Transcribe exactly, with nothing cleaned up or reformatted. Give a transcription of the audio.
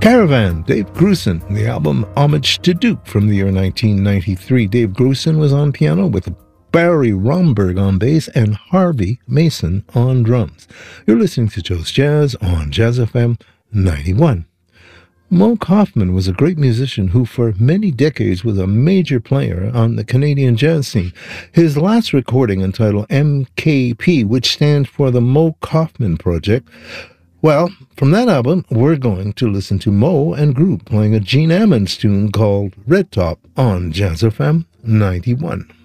Caravan, Dave Grusin, the album Homage to Duke from the year nineteen ninety-three. Dave Grusin was on piano with Barry Romberg on bass and Harvey Mason on drums. You're listening to Joe's Jazz on Jazz F M ninety-one. Moe Koffman was a great musician who for many decades was a major player on the Canadian jazz scene. His last recording, entitled M K P, which stands for the Moe Koffman Project, well, from that album, we're going to listen to Moe and Group playing a Gene Ammons tune called Red Top on Jazz F M ninety-one.